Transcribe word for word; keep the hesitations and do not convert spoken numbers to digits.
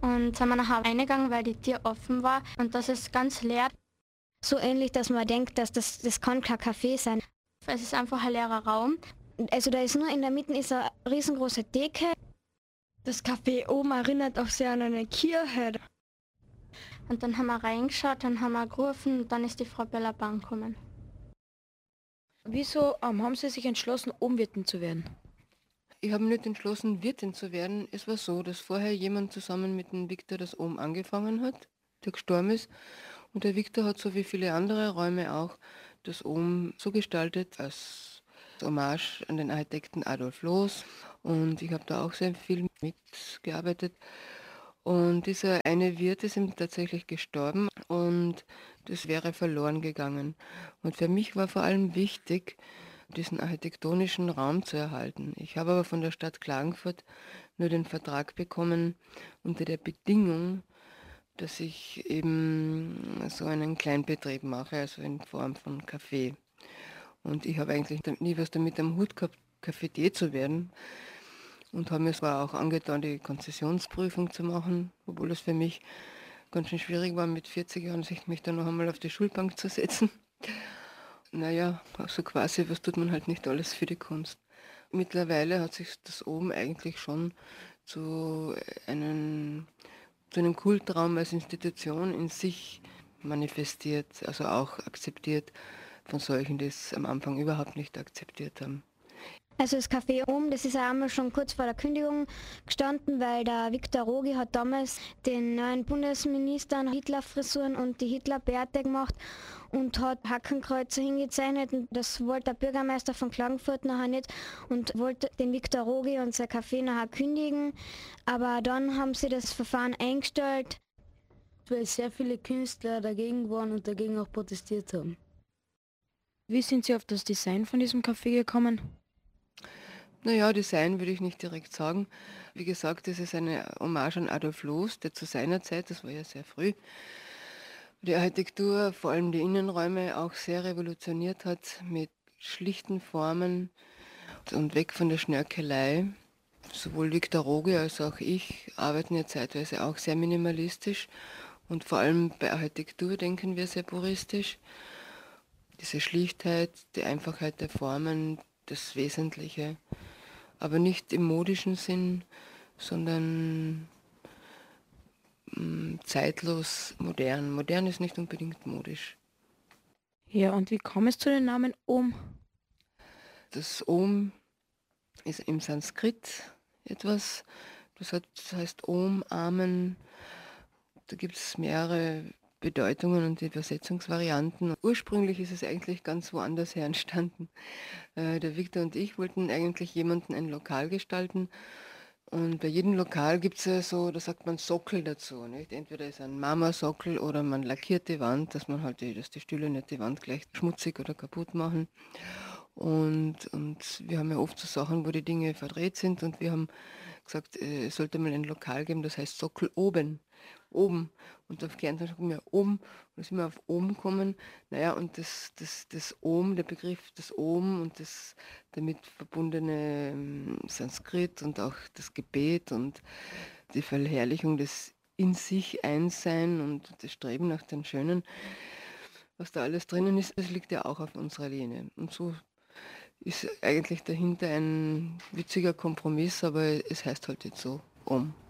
Und sind wir nachher reingegangen, weil die Tür offen war und das ist ganz leer. So ähnlich, dass man denkt, dass das, das kann kein Café sein. Es ist einfach ein leerer Raum. Also da ist nur in der Mitte ist eine riesengroße Decke. Das Café oben erinnert auch sehr an eine Kirche. Und dann haben wir reingeschaut, dann haben wir gerufen und dann ist die Frau Bellaban gekommen. Wieso ähm, haben Sie sich entschlossen, Umwirtin zu werden? Ich habe nicht entschlossen, Wirtin zu werden. Es war so, dass vorher jemand zusammen mit dem Viktor das Ohm angefangen hat, der gestorben ist. Und der Viktor hat so wie viele andere Räume auch das Ohm so gestaltet als Hommage an den Architekten Adolf Loos. Und ich habe da auch sehr viel mitgearbeitet. Und dieser eine Wirt ist ihm tatsächlich gestorben und das wäre verloren gegangen. Und für mich war vor allem wichtig, diesen architektonischen Raum zu erhalten. Ich habe aber von der Stadt Klagenfurt nur den Vertrag bekommen unter der Bedingung, dass ich eben so einen Kleinbetrieb mache, also in Form von Café. Und ich habe eigentlich nie was damit am Hut gehabt, Cafetier zu werden. Und habe mir zwar auch angetan, die Konzessionsprüfung zu machen, obwohl es für mich ganz schön schwierig war, mit vierzig Jahren sich mich dann noch einmal auf die Schulbank zu setzen. Naja, also quasi, was tut man halt nicht alles für die Kunst. Mittlerweile hat sich das oben eigentlich schon zu einem, zu einem Kultraum als Institution in sich manifestiert, also auch akzeptiert von solchen, die es am Anfang überhaupt nicht akzeptiert haben. Also das Café Ohm, das ist auch einmal schon kurz vor der Kündigung gestanden, weil der Viktor Rogi hat damals den neuen Bundesministern Hitlerfrisuren und die Hitlerbärte gemacht und hat Hakenkreuze hingezeichnet und das wollte der Bürgermeister von Klagenfurt nachher nicht und wollte den Viktor Rogi und sein Café nachher kündigen, aber dann haben sie das Verfahren eingestellt. Weil sehr viele Künstler dagegen waren und dagegen auch protestiert haben. Wie sind Sie auf das Design von diesem Café gekommen? Naja, Design würde ich nicht direkt sagen. Wie gesagt, das ist eine Hommage an Adolf Loos, der zu seiner Zeit, das war ja sehr früh, die Architektur, vor allem die Innenräume, auch sehr revolutioniert hat mit schlichten Formen und weg von der Schnörkelei. Sowohl Viktor Rogi als auch ich arbeiten ja zeitweise auch sehr minimalistisch und vor allem bei Architektur denken wir sehr puristisch. Diese Schlichtheit, die Einfachheit der Formen, das Wesentliche, aber nicht im modischen Sinn, sondern mh, zeitlos modern. Modern ist nicht unbedingt modisch. Ja, und wie kam es zu den Namen Ohm? Das Om ist im Sanskrit etwas, das, hat, das heißt Om, Amen. Da gibt es mehrere Bedeutungen und Übersetzungsvarianten. Ursprünglich ist es eigentlich ganz woanders her entstanden. Äh, der Viktor und ich wollten eigentlich jemanden ein Lokal gestalten. Und bei jedem Lokal gibt es ja so, da sagt man Sockel dazu. Nicht? Entweder ist ein Marmorsockel oder man lackiert die Wand, dass man halt die, dass die Stühle nicht die Wand gleich schmutzig oder kaputt machen. Und, und wir haben ja oft so Sachen, wo die Dinge verdreht sind und wir haben gesagt, äh, es sollte mal ein Lokal geben, das heißt Sockel oben, oben. Und auf Kärnten sagen wir oben, und da sind wir auf oben gekommen. Naja, und das, das, das Om, der Begriff des Om und das damit verbundene ähm, Sanskrit und auch das Gebet und die Verherrlichung des in sich Einssein und das Streben nach dem Schönen, was da alles drinnen ist, das liegt ja auch auf unserer Linie. Und so ist eigentlich dahinter ein witziger Kompromiss, aber es heißt halt jetzt so Om.